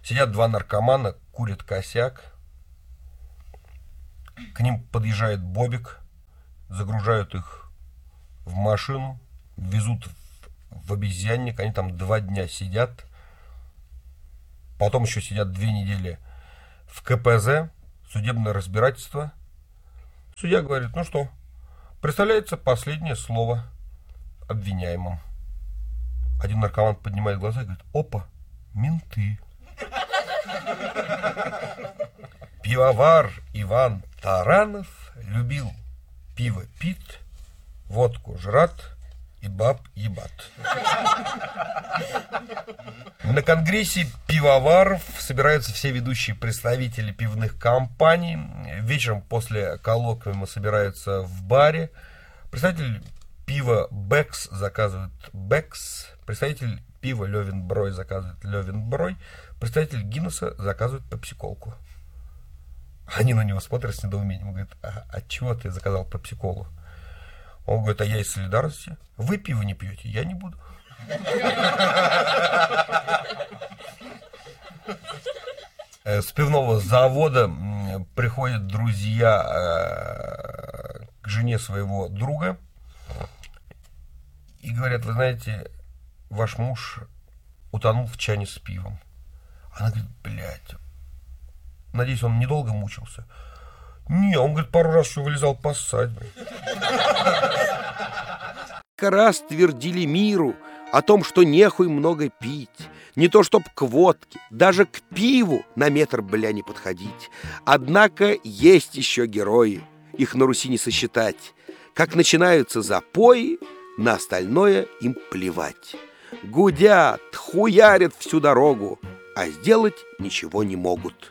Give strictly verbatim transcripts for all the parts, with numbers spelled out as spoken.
Сидят два наркомана, курят косяк. К ним подъезжает Бобик, загружают их в машину, везут в обезьянник, они там два дня сидят, потом еще сидят две недели в ка пэ зэ, судебное разбирательство. Судья говорит: ну что, представляется последнее слово обвиняемым. Один наркоман поднимает глаза и говорит: опа, менты. Пивовар Иван Таранов любил пиво пит, водку жрат и баб ебат. На конгрессе пивоваров собираются все ведущие представители пивных компаний. Вечером после коллоквиума собираются в баре. Представитель пива Бекс заказывает Бекс. Представитель пива Левенброй заказывает Левенброй. Представитель Гиннесса заказывает пепсиколку. Они на него смотрят с недоумением. Говорят: а от чего ты заказал пепсиколу? Он говорит: а я из солидарности. Вы пиво не пьете, я не буду. С пивного завода приходят друзья к жене своего друга и говорят: вы знаете, ваш муж утонул в чане с пивом. Она говорит: блядь, надеюсь, он недолго мучился. Не, он, говорит, пару раз еще вылезал поссать. Раз твердили миру о том, что нехуй много пить, не то чтоб к водке, даже к пиву на метр, бля, не подходить. Однако есть еще герои, их на Руси не сосчитать. Как начинаются запои, на остальное им плевать. Гудят, хуярят всю дорогу, а сделать ничего не могут.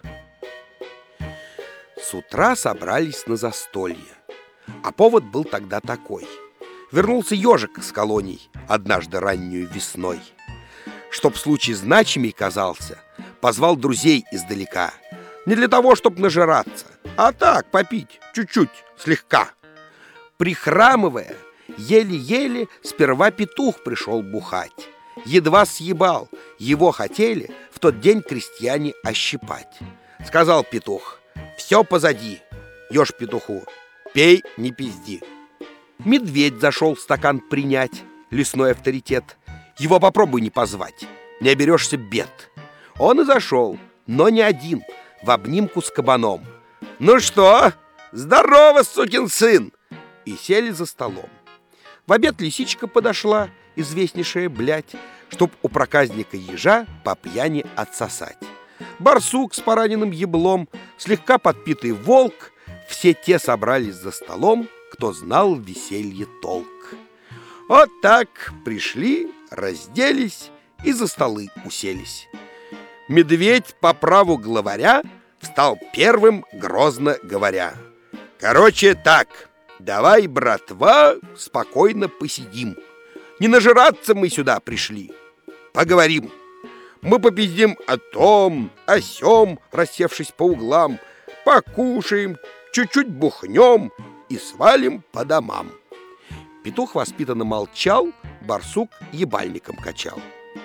С утра собрались на застолье, а повод был тогда такой. Вернулся ежик с колоний однажды раннюю весной. Чтоб случай значимей казался, позвал друзей издалека. Не для того, чтоб нажираться, а так, попить, чуть-чуть, слегка. Прихрамывая, еле-еле сперва петух пришел бухать. Едва съебал, его хотели в тот день крестьяне ощипать. Сказал петух: все позади. Еж петуху: пей, не пизди. Медведь зашел стакан принять, лесной авторитет. Его попробуй не позвать, не оберешься бед. Он и зашел, но не один, в обнимку с кабаном. Ну что, здорово, сукин сын! И сели за столом. В обед лисичка подошла, известнейшая блядь, чтоб у проказника ежа по пьяни отсосать. Барсук с пораненным еблом, слегка подпитый волк, все те собрались за столом, кто знал веселье толк. Вот так пришли, разделись и за столы уселись. Медведь, по праву главаря, встал первым, грозно говоря: короче так, давай, братва, спокойно посидим. Не нажираться мы сюда пришли, поговорим. Мы попиздим о том, о сём, рассевшись по углам, покушаем, чуть-чуть бухнем и свалим по домам. Петух воспитанно молчал, барсук ебальником качал.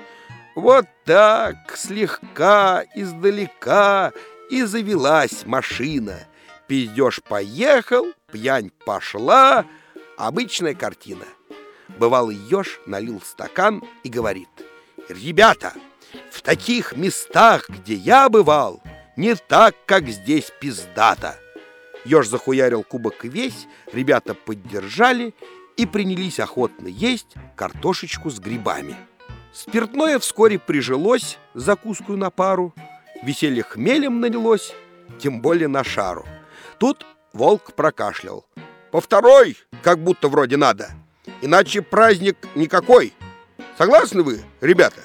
Вот так, слегка, издалека и завелась машина. Пиздеж поехал, пьянь пошла. Обычная картина. Бывалый еж налил стакан и говорит: ребята, в таких местах, где я бывал, не так, как здесь пиздато. Еж захуярил кубок весь, ребята поддержали и принялись охотно есть картошечку с грибами. Спиртное вскоре прижилось, закуску на пару, веселье хмелем налилось, тем более на шару. Тут волк прокашлял: по второй, как будто вроде надо, иначе праздник никакой. Согласны вы, ребята?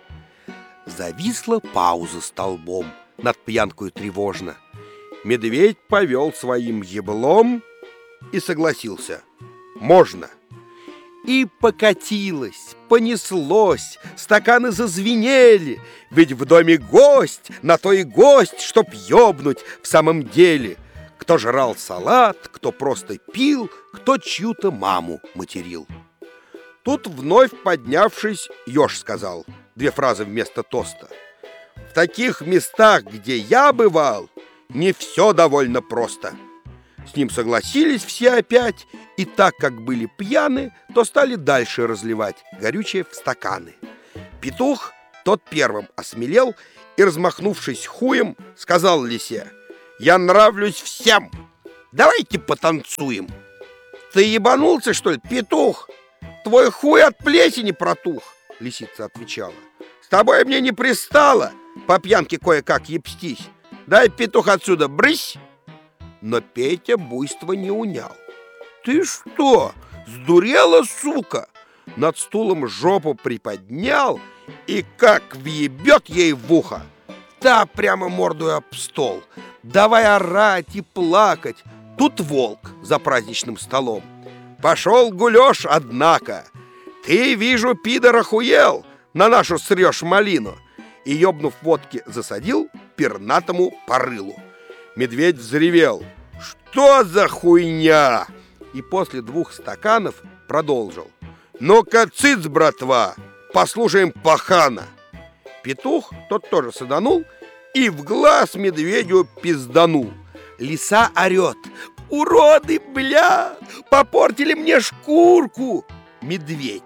Зависла пауза столбом, над пьянкою тревожно. Медведь повел своим еблом и согласился: можно. И покатилось, понеслось, стаканы зазвенели, ведь в доме гость, на то и гость, чтоб ёбнуть в самом деле. Кто жрал салат, кто просто пил, кто чью-то маму материл. Тут вновь поднявшись, еж сказал две фразы вместо тоста: таких местах, где я бывал, не все довольно просто. С ним согласились все опять, и так как были пьяны, то стали дальше разливать горючее в стаканы. Петух тот первым осмелел и, размахнувшись хуем, сказал лисе: «Я нравлюсь всем, давайте потанцуем». «Ты ебанулся, что ли, петух? Твой хуй от плесени протух», — лисица отвечала. «С тобой мне не пристало по пьянке кое-как ебстись. Дай, петух, отсюда, брысь!» Но Петя буйство не унял. «Ты что, сдурела, сука?» Над стулом жопу приподнял и как въебет ей в ухо. Та прямо мордой об стол. Давай орать и плакать. Тут волк за праздничным столом. «Пошел гулёшь, однако! Ты, вижу, пидор, охуел, на нашу срёшь малину!» И, ёбнув водки, засадил пернатому по рылу. Медведь взревел: «Что за хуйня?» И после двух стаканов продолжил: «Ну-ка, цыц, братва, послушаем пахана». Петух тот тоже саданул и в глаз медведю пизданул. Лиса орет: «Уроды, бля, попортили мне шкурку!» Медведь: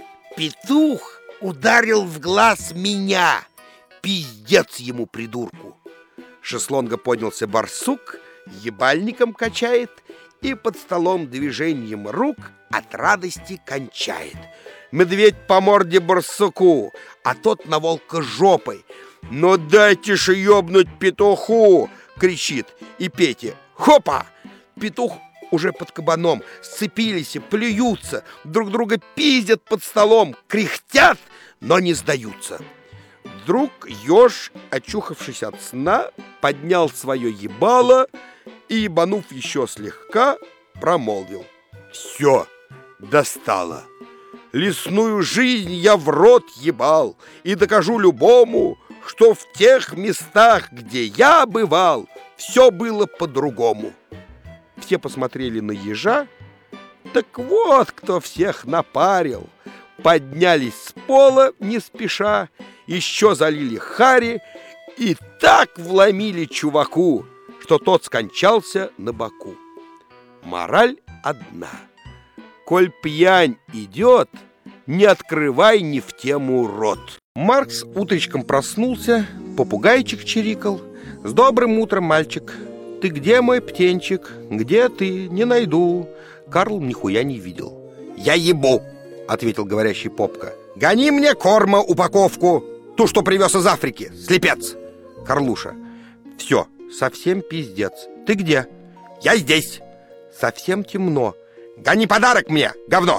«Петух ударил в глаз меня, пиздец ему, придурку!» Шезлонга поднялся барсук, ебальником качает и под столом движением рук от радости кончает. Медведь по морде барсуку, а тот на волка жопой. «Ну дайте же ёбнуть петуху!» — кричит. И Петя: «Хопа!» Петух уже под кабаном, сцепились и плюются, друг друга пиздят под столом, кряхтят, но не сдаются. Вдруг еж, очухавшись от сна, поднял свое ебало и, ебанув еще слегка, промолвил: «Все, достало. Лесную жизнь я в рот ебал и докажу любому, что в тех местах, где я бывал, все было по-другому». Все посмотрели на ежа. Так вот, кто всех напарил. Поднялись с пола не спеша, еще залили хари и так вломили чуваку, что тот скончался на боку. Мораль одна: коль пьянь идет, не открывай не в тему рот. Маркс утречком проснулся, попугайчик чирикал: «С добрым утром, мальчик! Ты где, мой птенчик? Где ты? Не найду». Карл нихуя не видел. «Я ебу!» — ответил говорящий попка. «Гони мне корма упаковку, ту, что привез из Африки, слепец!» Карлуша: «Все, совсем пиздец. Ты где?» «Я здесь!» «Совсем темно. Гони подарок мне, говно!»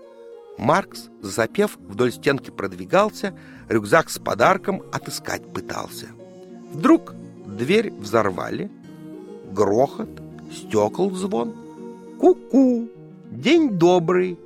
Маркс, запев, вдоль стенки продвигался, рюкзак с подарком отыскать пытался. Вдруг дверь взорвали, грохот, стекол звон. Ку-ку, день добрый.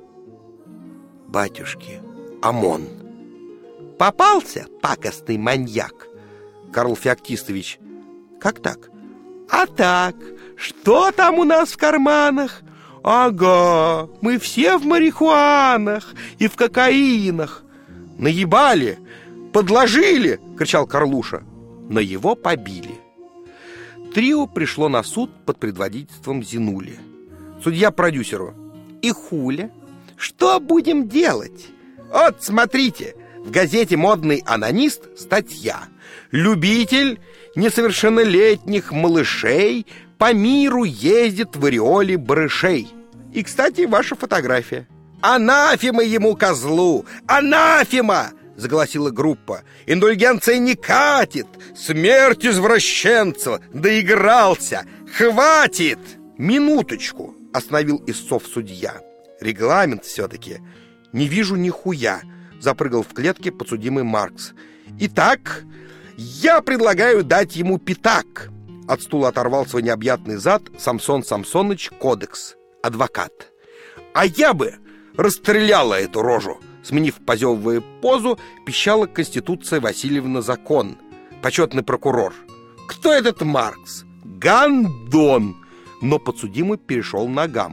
Батюшки, ОМОН. Попался пакостный маньяк. Карл Феоктистович: «Как так?» «А так, что там у нас в карманах?» «Ага, мы все в марихуанах и в кокаинах». «Наебали, подложили!» — кричал Карлуша. Но его побили. Трио пришло на суд под предводительством Зинули. Судья продюсеру: «И хуля? Что будем делать?» «Вот, смотрите, в газете «Модный анонист» статья: любитель несовершеннолетних малышей по миру ездит в ореоле барышей. И, кстати, ваша фотография». «Анафема ему, козлу! Анафема!» — заголосила группа. «Индульгенция не катит! Смерть извращенца! Доигрался! Хватит!» «Минуточку!» — остановил истцов судья. «Регламент все-таки. Не вижу нихуя!» — запрыгал в клетке подсудимый Маркс. «Итак, я предлагаю дать ему пятак». От стула оторвал свой необъятный зад Самсон Самсоныч Кодекс, адвокат. «А я бы расстреляла эту рожу!» Сменив позевывая позу, пищала Конституция Васильевна Закон, почетный прокурор. «Кто этот Маркс? Гандон!» Но подсудимый перешел ногам.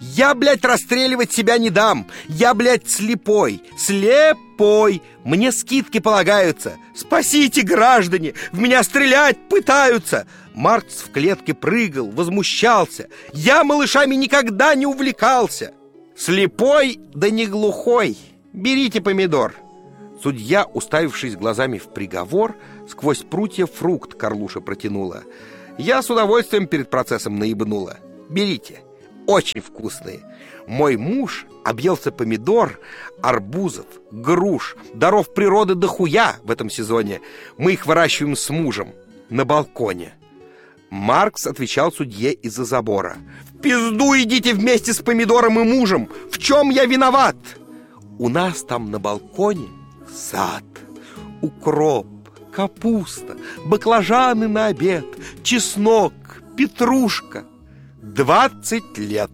Я, блядь, расстреливать себя не дам. Я, блядь, слепой. Слепой. Мне скидки полагаются. Спасите, граждане. В меня стрелять пытаются. Маркс в клетке прыгал, возмущался. Я малышами никогда не увлекался. Слепой, да не глухой. Берите помидор. Судья, уставившись глазами в приговор, сквозь прутья фрукт Карлуша протянула. Я с удовольствием перед процессом наебнула. Берите. Очень вкусные. Мой муж объелся помидор, арбузов, груш, даров природы дохуя в этом сезоне. Мы их выращиваем с мужем на балконе. Маркс отвечал судье из-за забора. В пизду идите вместе с помидором и мужем. В чем я виноват? У нас там на балконе сад, укроп, капуста, баклажаны на обед, чеснок, петрушка. Двадцать лет.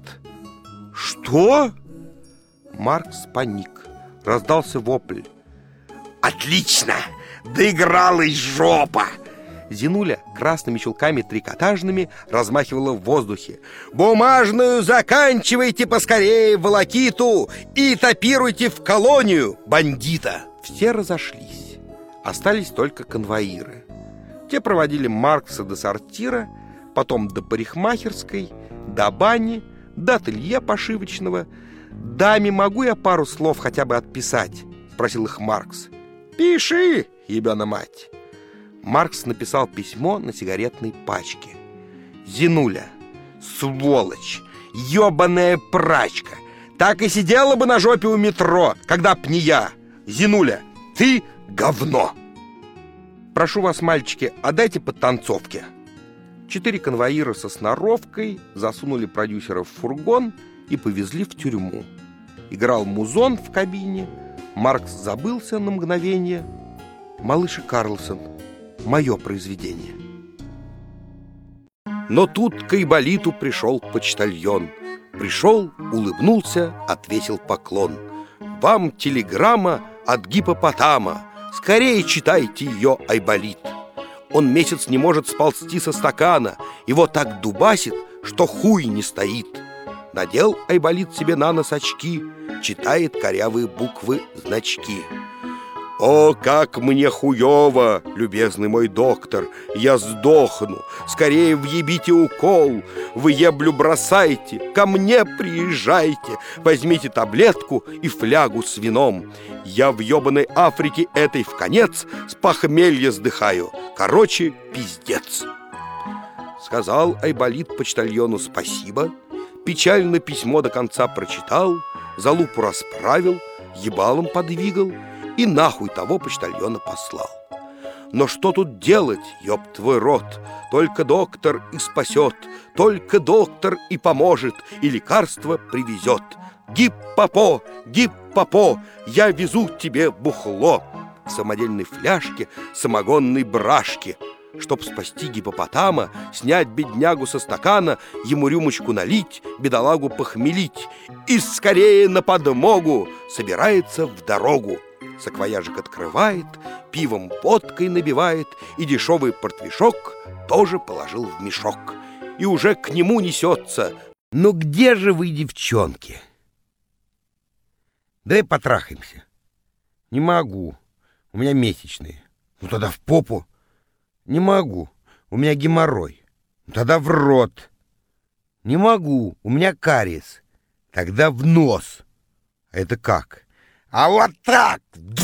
Что? Маркс паник. Раздался вопль. Отлично! Доигралась жопа! Зинуля красными чулками трикотажными размахивала в воздухе. Бумажную заканчивайте поскорее волокиту и топируйте в колонию бандита. Все разошлись. Остались только конвоиры. Те проводили Маркса до сортира, потом до парикмахерской, до бани, до ателье пошивочного. «Даме могу я пару слов хотя бы отписать?» — спросил их Маркс. «Пиши, ебена мать!» Маркс написал письмо на сигаретной пачке. «Зинуля, сволочь, ебаная прачка, так и сидела бы на жопе у метро, когда б не я. Зинуля, ты говно! Прошу вас, мальчики, отдайте подтанцовки». Четыре конвоира со сноровкой засунули продюсера в фургон и повезли в тюрьму. Играл музон в кабине. Маркс забылся на мгновение. «Малыш и Карлсон» — мое произведение. Но тут к Айболиту пришел почтальон. Пришел, улыбнулся, отвесил поклон. «Вам телеграмма от гиппопотама. Скорее читайте ее, Айболит. Он месяц не может сползти со стакана. Его так дубасит, что хуй не стоит». Надел Айболит себе на нос очки, читает корявые буквы значки. «О, как мне хуёво, любезный мой доктор! Я сдохну! Скорее въебите укол! Вы еблю бросайте, ко мне приезжайте! Возьмите таблетку и флягу с вином! Я в ёбаной Африке этой в конец с похмелья сдыхаю! Короче, пиздец!» Сказал Айболит почтальону спасибо, печально письмо до конца прочитал, залупу расправил, ебалом подвигал и нахуй того почтальона послал. Но что тут делать, ёб твой рот? Только доктор и спасет, только доктор и поможет, и лекарство привезет. Гиппопо, гиппопо, я везу тебе бухло в самодельной фляжке самогонной брашки. Чтоб спасти гиппопотама, снять беднягу со стакана, ему рюмочку налить, бедолагу похмелить. И скорее на подмогу собирается в дорогу. Саквояжик открывает, пивом водкой набивает, и дешевый портвишок тоже положил в мешок. И уже к нему несется. «Ну где же вы, девчонки? Давай потрахаемся». «Не могу, у меня месячные». «Ну тогда в попу». «Не могу, у меня геморрой». «Ну тогда в рот». «Не могу, у меня кариес». «Тогда в нос». «А это как?» «А вот так!»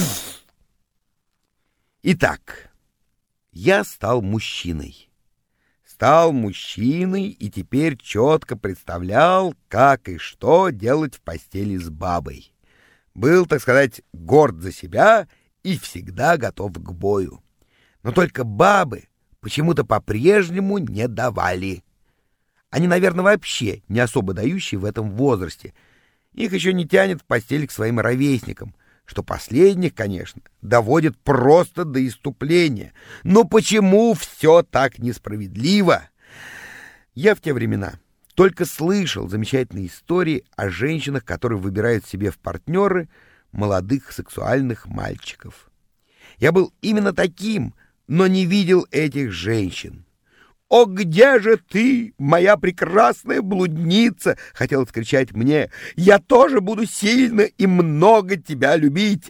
Итак, я стал мужчиной. Стал мужчиной и теперь четко представлял, как и что делать в постели с бабой. Был, так сказать, горд за себя и всегда готов к бою. Но только бабы почему-то по-прежнему не давали. Они, наверное, вообще не особо дающие в этом возрасте. Их еще не тянет в постель к своим ровесникам, что последних, конечно, доводит просто до исступления. Но почему все так несправедливо? Я в те времена только слышал замечательные истории о женщинах, которые выбирают себе в партнеры молодых сексуальных мальчиков. Я был именно таким, но не видел этих женщин. «О, где же ты, моя прекрасная блудница?» — хотелось кричать мне. «Я тоже буду сильно и много тебя любить.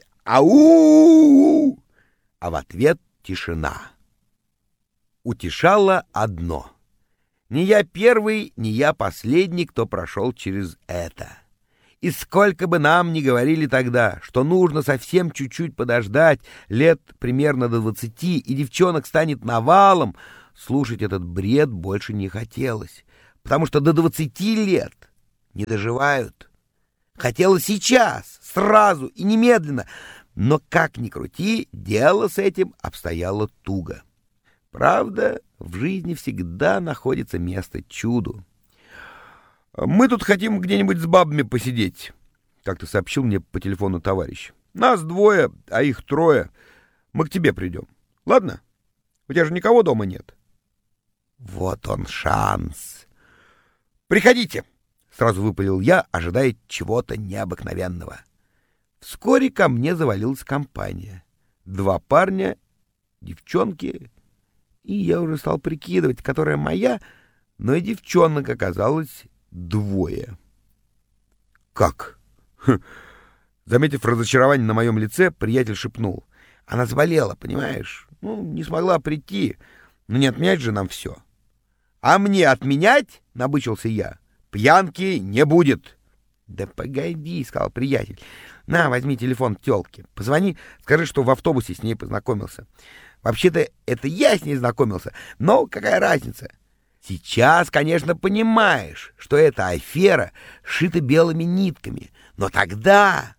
Ау!» А в ответ тишина. Утешало одно. Не я первый, не я последний, кто прошел через это. И сколько бы нам ни говорили тогда, что нужно совсем чуть-чуть подождать, лет примерно до двадцати, и девчонок станет навалом, слушать этот бред больше не хотелось, потому что до двадцати лет не доживают. Хотелось сейчас, сразу и немедленно, но как ни крути, дело с этим обстояло туго. Правда, в жизни всегда находится место чуду. «Мы тут хотим где-нибудь с бабами посидеть», — как-то сообщил мне по телефону товарищ. «Нас двое, а их трое. Мы к тебе придем. Ладно? У тебя же никого дома нет». Вот он шанс. «Приходите», — сразу выпалил я, ожидая чего-то необыкновенного. Вскоре ко мне завалилась компания. Два парня, девчонки, и я уже стал прикидывать, которая моя, но и девчонок оказалось двое. «Как?» Заметив разочарование на моем лице, приятель шепнул. «Она заболела, понимаешь? Ну, не смогла прийти. Но не отменять же нам все». «А мне отменять?» — набычился я. «Пьянки не будет». «Да погоди», — сказал приятель. «На, возьми телефон тёлки. Позвони, скажи, что в автобусе с ней познакомился. Вообще-то это я с ней знакомился, но какая разница? Сейчас, конечно, понимаешь, что эта афера шита белыми нитками, но тогда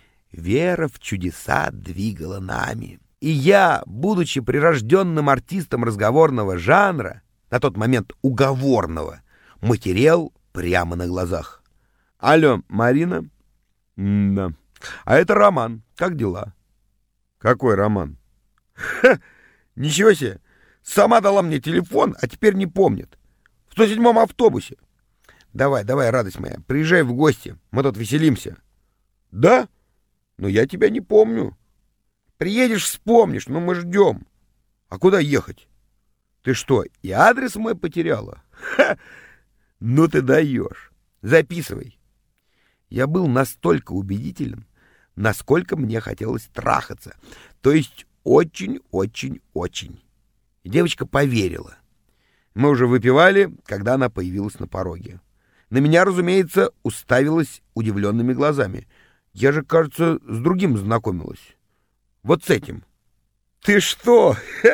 вера в чудеса двигала нами. И я, будучи прирожденным артистом разговорного жанра, на тот момент уговорного, матерел прямо на глазах. «Алло, Марина?» «Да. А это Роман. Как дела?» «Какой Роман?» «Ха! Ничего себе! Сама дала мне телефон, а теперь не помнит. В сто седьмом автобусе. Давай, давай, радость моя, приезжай в гости, мы тут веселимся». «Да? Но я тебя не помню». «Приедешь, вспомнишь, но мы ждем». «А куда ехать?» «Ты что, и адрес мой потеряла?» «Ха! Ну ты даешь. Записывай». Я был настолько убедителен, насколько мне хотелось трахаться, то есть очень-очень-очень. И девочка поверила. Мы уже выпивали, когда она появилась на пороге. На меня, разумеется, уставилась удивленными глазами. Я же, кажется, с другим знакомилась. Вот с этим. «Ты что?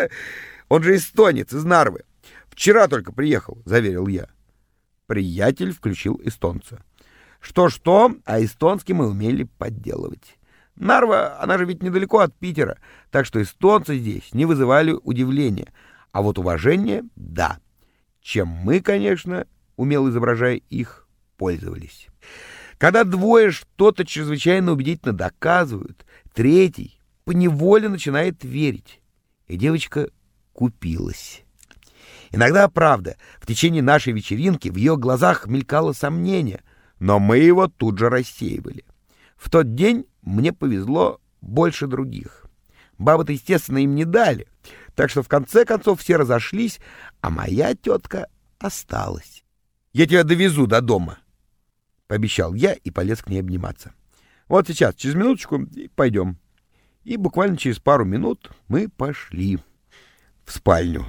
Он же эстонец, из Нарвы. Вчера только приехал», — заверил я. Приятель включил эстонца. Что-что, а эстонский мы умели подделывать. Нарва, она же ведь недалеко от Питера, так что эстонцы здесь не вызывали удивления, а вот уважение — да, чем мы, конечно, умело изображая их, пользовались. Когда двое что-то чрезвычайно убедительно доказывают, третий поневоле начинает верить, и девочка купилась. Иногда, правда, в течение нашей вечеринки в ее глазах мелькало сомнение, но мы его тут же рассеивали. В тот день мне повезло больше других. Бабы-то, естественно, им не дали, так что в конце концов все разошлись, а моя тетка осталась. «Я тебя довезу до дома», — пообещал я и полез к ней обниматься. «Вот сейчас, через минуточку, и пойдем». И буквально через пару минут мы пошли в спальню.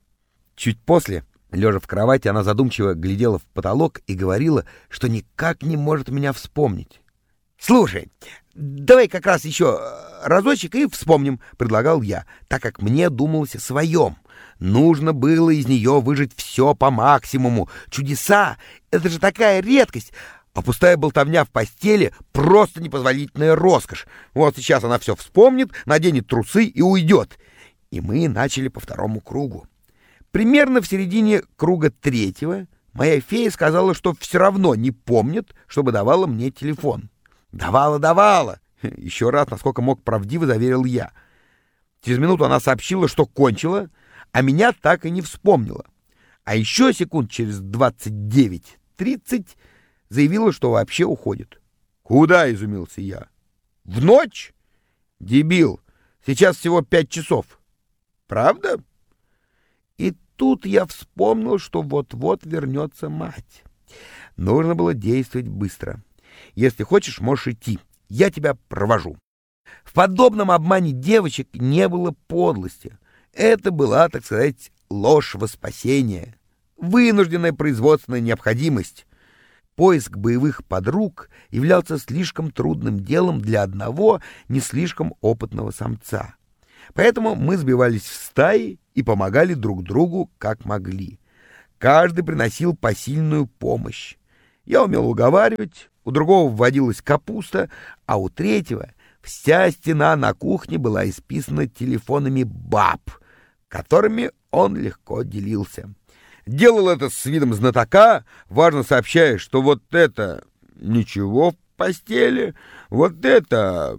Чуть после, лежа в кровати, она задумчиво глядела в потолок и говорила, что никак не может меня вспомнить. «Слушай, давай как раз еще разочек и вспомним», — предлагал я, так как мне думалось о своем. Нужно было из нее выжать все по максимуму. Чудеса — это же такая редкость, а пустая болтовня в постели — просто непозволительная роскошь. Вот сейчас она все вспомнит, наденет трусы и уйдет. И мы начали по второму кругу. Примерно в середине круга третьего моя фея сказала, что все равно не помнит, чтобы давала мне телефон. «Давала, давала!» Еще раз, насколько мог, правдиво заверил я. Через минуту она сообщила, что кончила, а меня так и не вспомнила. А еще секунд через двадцать девять тридцать заявила, что вообще уходит. «Куда?» — изумился я. «В ночь? Дебил! Сейчас всего пять часов». «Правда?» И тут я вспомнил, что вот-вот вернется мать. Нужно было действовать быстро. Если хочешь, можешь идти. Я тебя провожу. В подобном обмане девочек не было подлости. Это была, так сказать, ложь во спасение. Вынужденная производственная необходимость. Поиск боевых подруг являлся слишком трудным делом для одного не слишком опытного самца. Поэтому мы сбивались в стаи и помогали друг другу как могли. Каждый приносил посильную помощь. Я умел уговаривать, у другого вводилась капуста, а у третьего вся стена на кухне была исписана телефонами баб, которыми он легко делился. Делал это с видом знатока, важно сообщая, что вот это ничего в постели, вот это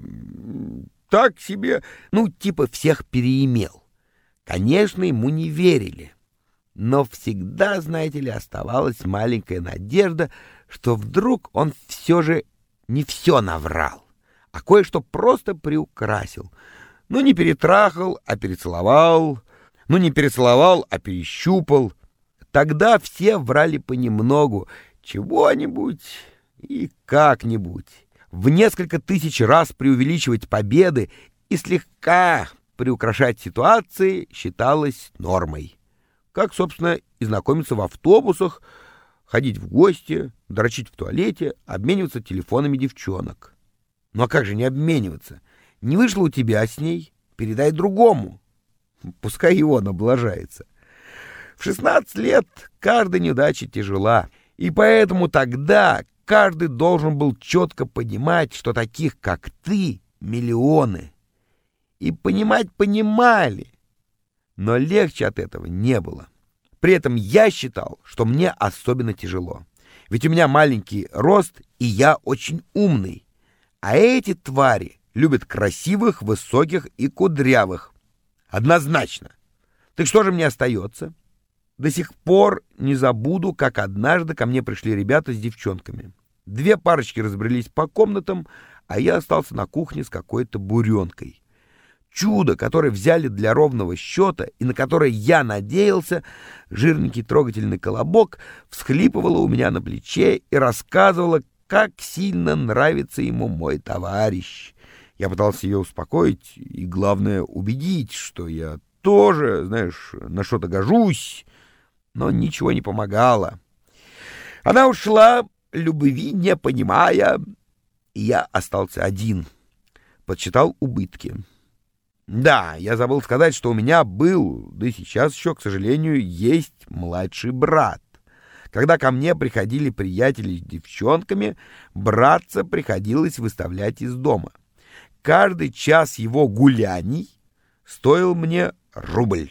так себе, ну, типа всех переимел. Конечно, ему не верили, но всегда, знаете ли, оставалась маленькая надежда, что вдруг он все же не все наврал, а кое-что просто приукрасил. Ну, не перетрахал, а перецеловал, ну, не перецеловал, а перещупал. Тогда все врали понемногу, чего-нибудь и как-нибудь. В несколько тысяч раз преувеличивать победы и слегка приукрашать ситуации считалось нормой. Как, собственно, и знакомиться в автобусах, ходить в гости, дрочить в туалете, обмениваться телефонами девчонок. Ну а как же не обмениваться? Не вышло у тебя с ней, передай другому. Пускай его облажается. В шестнадцать лет каждая неудача тяжела, и поэтому тогда каждый должен был четко понимать, что таких, как ты, миллионы. И понимать понимали, но легче от этого не было. При этом я считал, что мне особенно тяжело. Ведь у меня маленький рост, и я очень умный. А эти твари любят красивых, высоких и кудрявых. Однозначно. Так что же мне остается? До сих пор не забуду, как однажды ко мне пришли ребята с девчонками. Две парочки разбрелись по комнатам, а я остался на кухне с какой-то буренкой. Чудо, которое взяли для ровного счета и на которое я надеялся, жирненький трогательный колобок, всхлипывала у меня на плече и рассказывала, как сильно нравится ему мой товарищ. Я пытался ее успокоить и, главное, убедить, что я тоже, знаешь, на что-то гожусь, но ничего не помогало. Она ушла, любви не понимая, и я остался один. Подсчитал убытки. Да, я забыл сказать, что у меня был, да и сейчас еще, к сожалению, есть младший брат. Когда ко мне приходили приятели с девчонками, братца приходилось выставлять из дома. Каждый час его гуляний стоил мне рубль.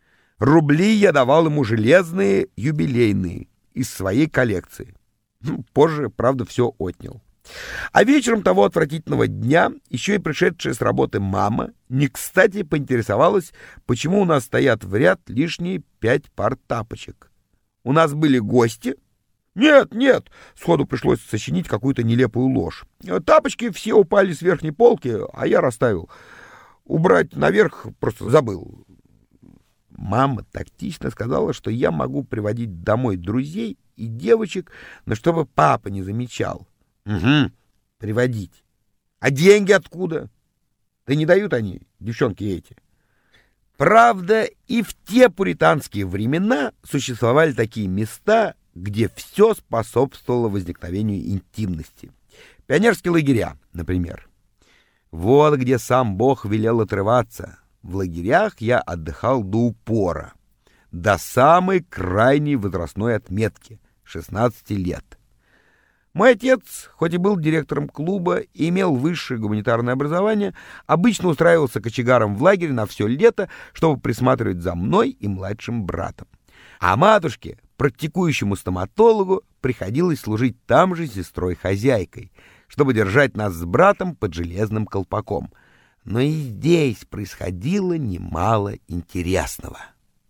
Рубли я давал ему железные, юбилейные, из своей коллекции. Позже, правда, все отнял. А вечером того отвратительного дня еще и пришедшая с работы мама не кстати поинтересовалась, почему у нас стоят в ряд лишние пять пар тапочек. У нас были гости? Нет, нет, сходу пришлось сочинить какую-то нелепую ложь. Тапочки все упали с верхней полки, а я расставил. Убрать наверх просто забыл. Мама тактично сказала, что я могу приводить домой друзей и девочек, но чтобы папа не замечал. Угу, приводить. А деньги откуда? Да не дают они, девчонки эти. Правда, и в те пуританские времена существовали такие места, где все способствовало возникновению интимности. Пионерские лагеря, например. Вот где сам Бог велел отрываться. В лагерях я отдыхал до упора, до самой крайней возрастной отметки — шестнадцати лет. Мой отец, хоть и был директором клуба и имел высшее гуманитарное образование, обычно устраивался кочегаром в лагере на все лето, чтобы присматривать за мной и младшим братом. А матушке, практикующему стоматологу, приходилось служить там же сестрой-хозяйкой, чтобы держать нас с братом под железным колпаком. Но и здесь происходило немало интересного.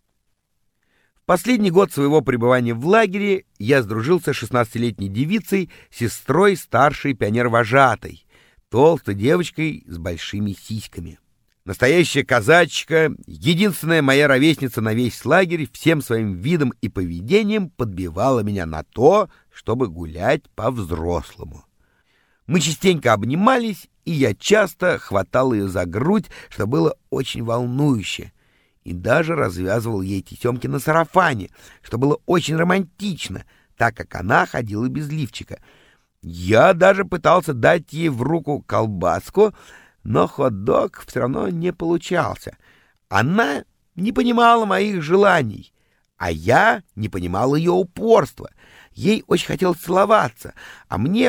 В последний год своего пребывания в лагере я сдружился с шестнадцатилетней девицей, сестрой старшей пионер-вожатой, толстой девочкой с большими сиськами. Настоящая казачка, единственная моя ровесница на весь лагерь, всем своим видом и поведением подбивала меня на то, чтобы гулять по-взрослому. Мы частенько обнимались, и я часто хватал ее за грудь, что было очень волнующе, и даже развязывал ей тесемки на сарафане, что было очень романтично, так как она ходила без лифчика. Я даже пытался дать ей в руку колбаску, но хот-дог все равно не получался. Она не понимала моих желаний, а я не понимал ее упорства. Ей очень хотелось целоваться, а мне